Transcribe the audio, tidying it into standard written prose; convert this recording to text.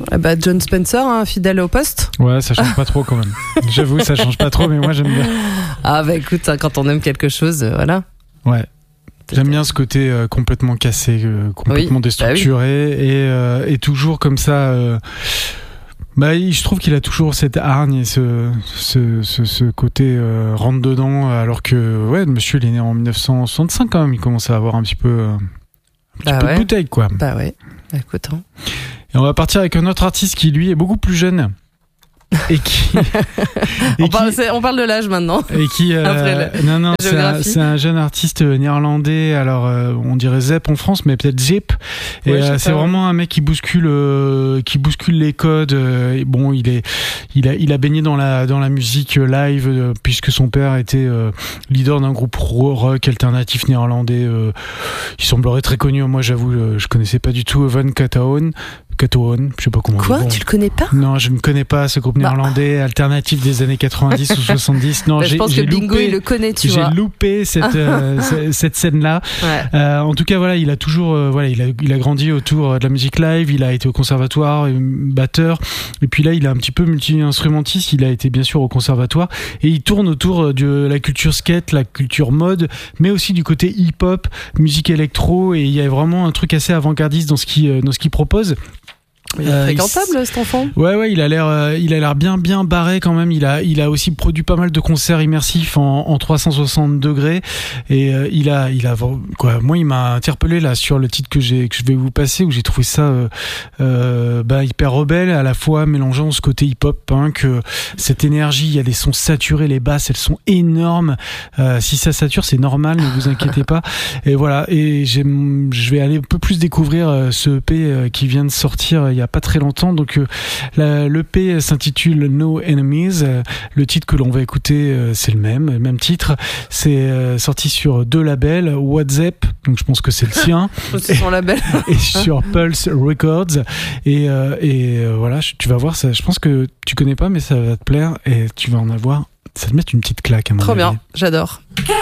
John Spencer, hein, fidèle au poste. Ouais, ça change pas trop quand même. J'avoue, ça change pas trop, mais moi j'aime bien. Ah écoute, quand on aime quelque chose, voilà. Ouais. J'aime bien ce côté complètement cassé, complètement déstructuré et toujours comme ça. Je trouve qu'il a toujours cette hargne et ce côté rentre dedans, alors que le monsieur il est né en 1965 quand même, il commence à avoir un petit peu de bouteille quoi. Bah ouais, écoute. Hein. Et on va partir avec un autre artiste qui lui est beaucoup plus jeune. Et qui on parle de l'âge maintenant. Et qui c'est un jeune artiste néerlandais, alors on dirait Zepp en France, mais peut-être Zip. Et c'est vraiment un mec qui bouscule les codes. Et bon, il a baigné dans la musique live puisque son père était leader d'un groupe rock alternatif néerlandais. Il semblerait très connu. Moi, j'avoue, je connaissais pas du tout Van Katoen, je sais pas comment. Quoi, tu le connais pas? Non, je ne connais pas ce groupe néerlandais alternatif des années 90 ou 70. Non, je pense que Bingo il le connaît, tu vois. J'ai loupé cette scène-là. Ouais. En tout cas, voilà, il a toujours, il a grandi autour de la musique live. Il a été au conservatoire, batteur. Et puis là, il est un petit peu multi-instrumentiste. Il a été bien sûr au conservatoire et il tourne autour de la culture skate, la culture mode, mais aussi du côté hip-hop, musique électro. Et il y a vraiment un truc assez avant-gardiste dans ce qu'il propose. Il est fréquentable cet enfant. Ouais, il a l'air bien barré quand même. Il a aussi produit pas mal de concerts immersifs en 360 degrés et il a quoi. Moi, il m'a interpellé là sur le titre que je vais vous passer, où j'ai trouvé ça hyper rebelle, à la fois mélangeant ce côté hip-hop punk, cette énergie. Il y a des sons saturés, les basses elles sont énormes. Si ça sature, c'est normal, ne vous inquiétez pas. Et voilà. Et je vais aller un peu plus découvrir ce EP qui vient de sortir il y a pas très longtemps. Donc l'EP s'intitule No Enemies. Le titre que l'on va écouter, c'est le même titre. C'est sorti sur 2 labels, WhatsApp, donc je pense que c'est le sien. C'est son label. Et sur Pulse Records. Et voilà, tu vas voir ça. Je pense que tu connais pas, mais ça va te plaire et tu vas en avoir. Ça te met une petite claque. Trop bien, j'adore. Come